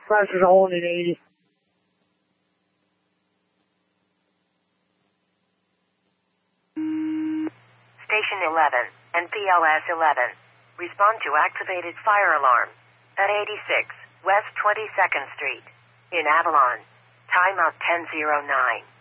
pressure's holding at 80. Station 11, NPLS 11. Respond to activated fire alarm at 86 West 22nd Street in Avalon. Timeout 10:09.